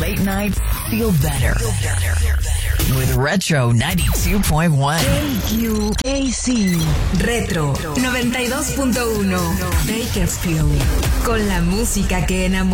late night feel better. With Retro 92.1. KQAC Retro 92.1 Bakersfield. Con la música que enamora.